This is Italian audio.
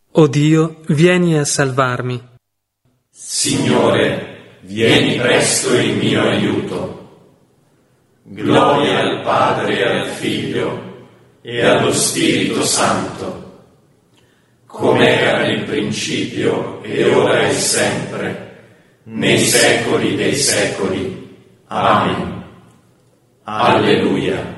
O Dio, vieni a salvarmi. Signore, vieni presto in mio aiuto. Gloria al Padre e al Figlio e allo Spirito Santo, come era nel principio e ora e sempre, nei secoli dei secoli. Amen. Alleluia.